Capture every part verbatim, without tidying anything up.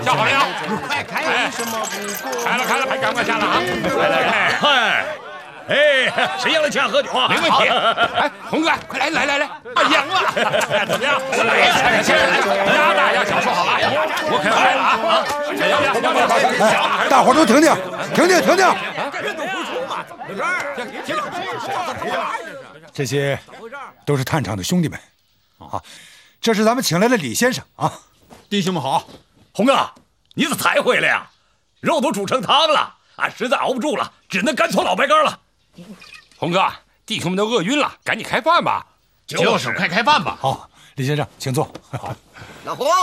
下好了呀！ 快开！ 为什么不过？开了开了，还赶快下了啊！来来来， 嗨，哎，谁赢了请喝酒啊？ 没问题。哎，红哥，快来来来来，赢了！怎么样？来呀，起来！大大要小说好了，我可来了啊！ 哎，大伙都停停，停停停停！这些都是探长的兄弟们啊，这是咱们请来的李先生啊。 弟兄们好， 红哥，你咋才回来呀？肉都煮成汤了，俺实在熬不住了，只能干搓老白干了。 红哥，弟兄们都饿晕了，赶紧开饭吧。 就是，快开饭吧。 好，李先生，请坐。好， 老胡，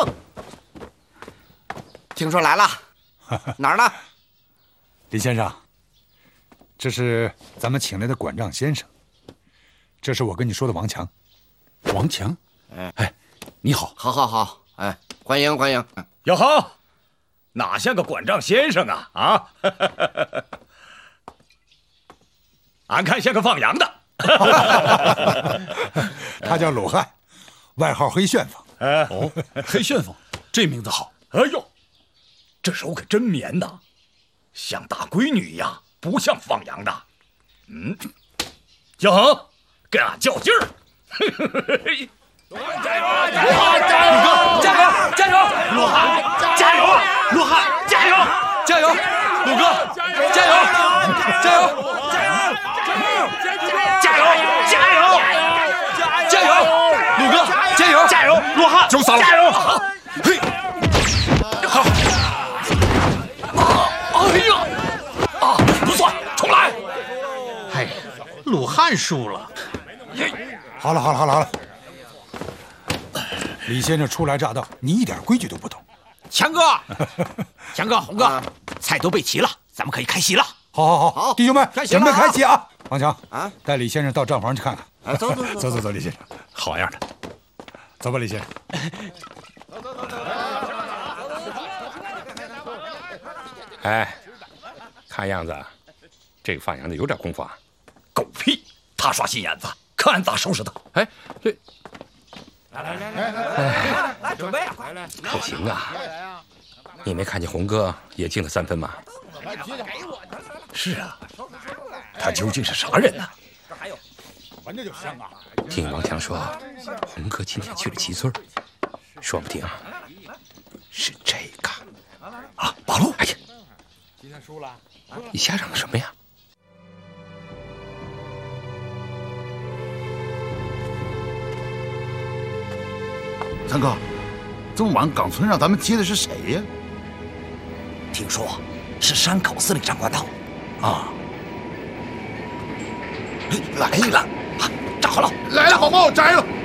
听说来了，哪儿呢？ 李先生，这是咱们请来的管账先生，这是我跟你说的王强。 王强， 哎哎，你好， 好，好，好，哎，欢迎，欢迎。 哟呵，哪像个管账先生啊啊！俺看像个放羊的。 他叫鲁汉，外号黑旋风。 哦，黑旋风，这名字好。 哎呦，这手可真绵呐，像大闺女一样，不像放羊的。嗯，小恒，跟俺较劲儿。加油！加油！加油！加油！加油！ 鲁汉，加油！鲁汉，加油！加油！鲁哥，加油！加油！加油！加油！加油！加油！鲁哥，加油！加油！鲁汉， 酒洒了！ 加油！ 嘿，好！哎呀，啊，不算，重来！ 哎，鲁汉输了。 好了，好了，好了，好了。李先生初来乍到，你一点规矩都不懂。 强哥，强哥，红哥，菜都备齐了，咱们可以开席了。 好，好，好， 好弟兄们，准备开席啊！王强啊， 带李先生到账房去看看。 啊，走走走走走，李先生， 好样的， 走吧，李先生。 哎，看样子这个放羊的有点功夫啊。 狗屁！他耍心眼子，看俺咋收拾他！ 哎，这来来来来来来，准备啊！来来， 可行啊！你没看见红哥也进了三分吗？ 是啊，他究竟是啥人呢？ 闻着就香啊！ 听王强说，红哥今天去了七村，说不定是这个啊！八路！ 哎呀，今天输了，你瞎嚷什么呀？ 三哥，这么晚岗村让咱们接的是谁呀？ 听说是山口司令长官到。啊！来了！啊，站好了！ 来了，好帽摘了！